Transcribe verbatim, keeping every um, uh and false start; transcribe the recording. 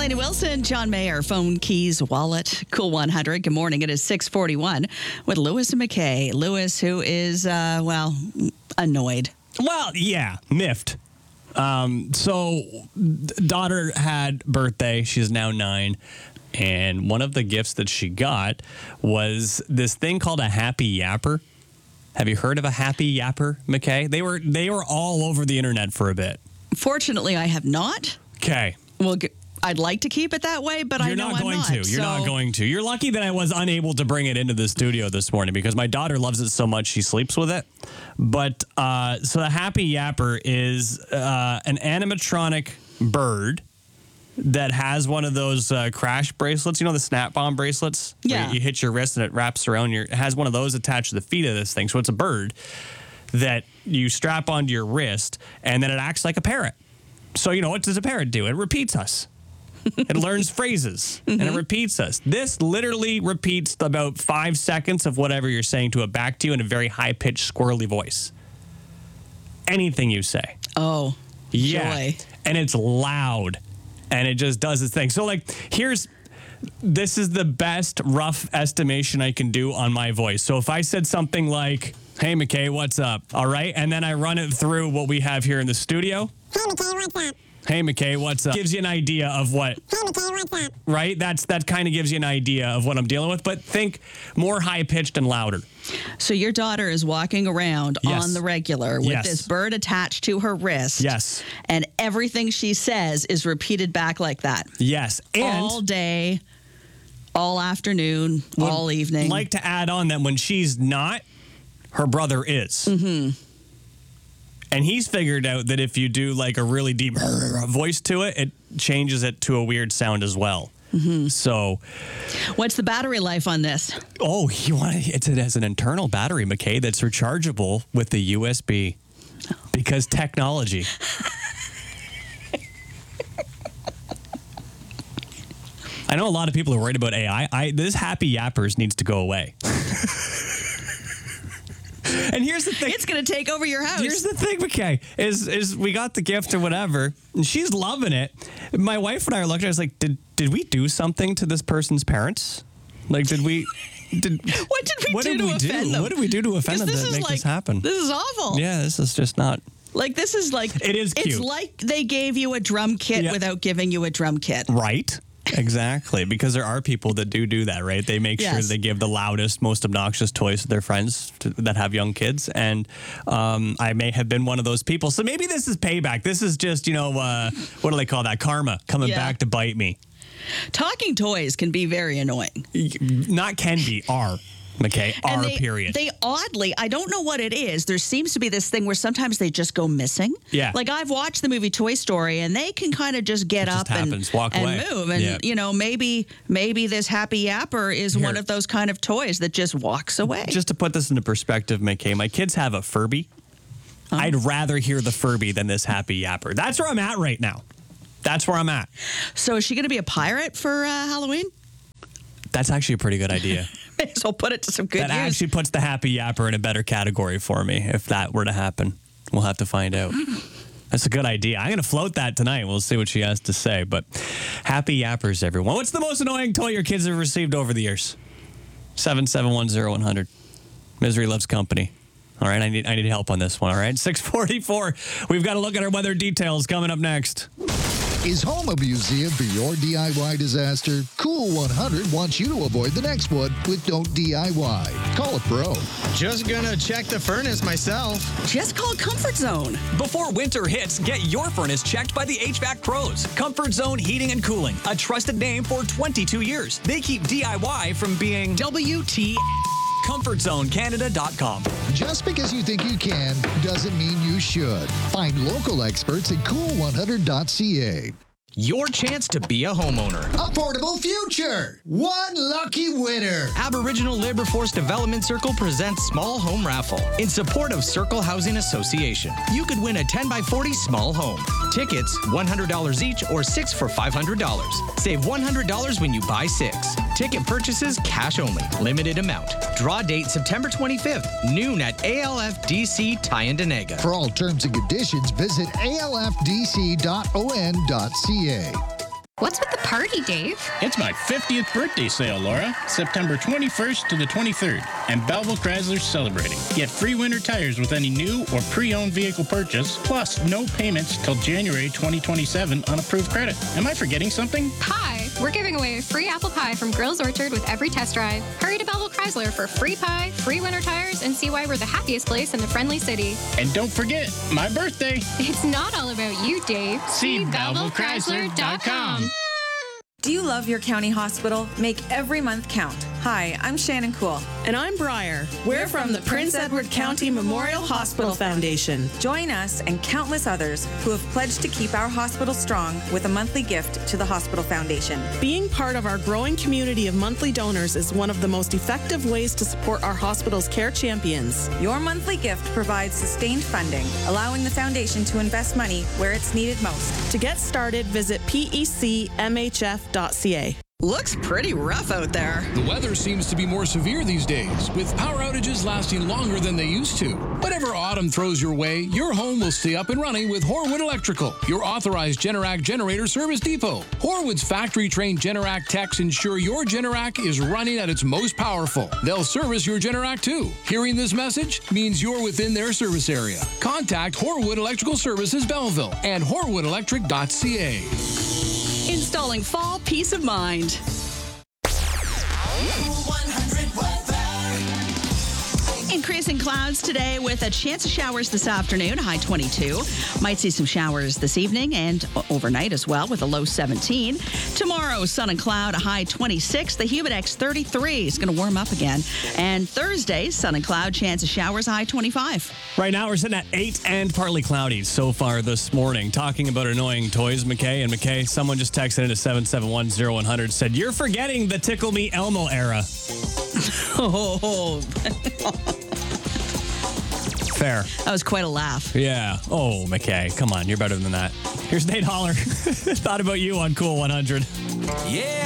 Lainey Wilson, John Mayer, phone, keys, wallet, Cool one hundred. Good morning. It is six forty-one with Lewis and McKay. Lewis, who is, uh, well, annoyed. Well, yeah, miffed. Um, so, daughter had birthday. She's now nine. And one of the gifts that she got was this thing called a Happy Yapper. Have you heard of a Happy Yapper, McKay? They were they were all over the internet for a bit. Fortunately, I have not. Okay. Well, I'd like to keep it that way, but You're I know not going I'm not. to. You're so. not going to. You're lucky that I was unable to bring it into the studio this morning because my daughter loves it so much she sleeps with it. But uh, so the Happy Yapper is uh, an animatronic bird that has one of those uh, crash bracelets. You know the Snap-on bracelets? Yeah. Where you hit your wrist and it wraps around your... It has one of those attached to the feet of this thing. So it's a bird that you strap onto your wrist and then it acts like a parrot. So, you know, what does a parrot do? It repeats us. It learns phrases mm-hmm. and it repeats us. This literally repeats about five seconds of whatever you're saying to it back to you in a very high-pitched, squirrely voice. Anything you say. Oh, yeah. Joy. And it's loud. And it just does its thing. So, like, here's... This is the best rough estimation I can do on my voice. So if I said something like, hey, McKay, what's up? All right? And then I run it through what we have here in the studio. Hey, McKay, what's up? Hey, McKay, what's up? Gives you an idea of what... Hey, McKay, what's up? Right? That's That kind of gives you an idea of what I'm dealing with. But think more high-pitched and louder. So your daughter is walking around Yes. on the regular with Yes. this bird attached to her wrist. Yes. And everything she says is repeated back like that. Yes. And... all day, all afternoon, all evening. Like to add on that when she's not, her brother is. Mm-hmm. And he's figured out that if you do like a really deep voice to it, it changes it to a weird sound as well. Mm-hmm. So, what's the battery life on this? oh, you want it? It's it has an internal battery, McKay, that's rechargeable with the U S B because technology. I know a lot of people are worried about A I. I this Happy Yappers needs to go away. And here's the thing. It's going to take over your house. Here's the thing, McKay, is is we got the gift or whatever, and she's loving it. My wife and I are looking at it, I was like, did did we do something to this person's parents? Like, did we... Did, what did we what do did to we offend do? them? What did we do to offend them this to is make like, this happen? This is awful. Yeah, this is just not... Like, this is like... It is cute. It's like they gave you a drum kit Yeah. without giving you a drum kit. Right. Exactly, because there are people that do do that, right? They make sure Yes. they give the loudest, most obnoxious toys to their friends to, that have young kids, and um, I may have been one of those people. So maybe this is payback. This is just, you know, uh, what do they call that? Karma coming Yeah. back to bite me. Talking toys can be very annoying. Not can be, are. McKay, And R they, period. They oddly, I don't know what it is. There seems to be this thing where sometimes they just go missing. Yeah. Like I've watched the movie Toy Story, and they can kind of just get It up just and, happens, walk and away. move. And Yeah. you know, maybe maybe this Happy Yapper is Here. one of those kind of toys that just walks away. Just to put this into perspective, McKay, my kids have a Furby. Oh. I'd rather hear the Furby than this Happy Yapper. That's where I'm at right now. That's where I'm at. So is she going to be a pirate for uh, Halloween? That's actually a pretty good idea. May as well put it to some good That use. actually puts the Happy Yapper in a better category for me if that were to happen. We'll have to find out. That's a good idea. I'm going to float that tonight. We'll see what she has to say. But Happy Yappers, everyone. What's the most annoying toy your kids have received over the years? seven seven one zero one hundred. Misery loves company. All right, I need I need help on this one, all right? six forty-four. We've got to look at our weather details coming up next. Is home a museum for your D I Y disaster? Cool one hundred wants you to avoid the next one with Don't D I Y. Call a pro. Just gonna check the furnace myself. Just call Comfort Zone. Before winter hits, get your furnace checked by the H V A C pros. Comfort Zone Heating and Cooling, a trusted name for twenty-two years. They keep D I Y from being W T. comfort zone canada dot com. Just because you think you can doesn't mean you should. Find local experts at cool one hundred dot c a. Your chance to be a homeowner. Affordable future. One lucky winner. Aboriginal Labour Force Development Circle presents Small Home Raffle in support of Circle Housing Association. You could win a ten by forty small home. Tickets, one hundred dollars each or six for five hundred dollars. Save one hundred dollars when you buy six. Ticket purchases cash only. Limited amount. Draw date September twenty-fifth, noon at A L F D C Tyendinaga. For all terms and conditions, visit A L F D C dot O N dot C A. What's with the party, Dave? It's my fiftieth birthday sale, Laura. September twenty-first to the twenty-third. And Belleville Chrysler's celebrating. Get free winter tires with any new or pre-owned vehicle purchase, plus no payments till January twenty twenty-seven on approved credit. Am I forgetting something? Pie! We're giving away a free apple pie from Grills Orchard with every test drive. Hurry to Belleville Chrysler for free pie, free winter tires, and see why we're the happiest place in the friendly city. And don't forget, my birthday. It's not all about you, Dave. See Belleville Chrysler dot com. Do you love your county hospital? Make every month count. Hi, I'm Shannon Cool. And I'm Briar. We're, We're from the Prince Edward County Memorial Hospital Foundation. Join us and countless others who have pledged to keep our hospital strong with a monthly gift to the Hospital Foundation. Being part of our growing community of monthly donors is one of the most effective ways to support our hospital's care champions. Your monthly gift provides sustained funding, allowing the foundation to invest money where it's needed most. To get started, visit P E C M H F dot C A. Looks pretty rough out there. The weather seems to be more severe these days, with power outages lasting longer than they used to. Whatever autumn throws your way, your home will stay up and running with Horwood Electrical, your authorized Generac generator service depot. Horwood's factory-trained Generac techs ensure your Generac is running at its most powerful. They'll service your Generac too. Hearing this message means you're within their service area. Contact Horwood Electrical Services Belleville and horwood electric dot c a. Installing fall peace of mind. Increasing clouds today with a chance of showers this afternoon, high twenty-two. Might see some showers this evening and overnight as well with a low seventeen. Tomorrow, sun and cloud, a high twenty-six. The Humidex thirty-three is going to warm up again. And Thursday, sun and cloud, chance of showers, high twenty-five. Right now, we're sitting at eight and partly cloudy so far this morning. Talking about annoying toys, McKay. And McKay, someone just texted into seven seven one oh one hundred, said, "You're forgetting the Tickle Me Elmo era." Oh, fair. That was quite a laugh. Yeah. Oh, McKay, come on. You're better than that. Here's Nate Holler. Thought about you on Cool one hundred. Yeah.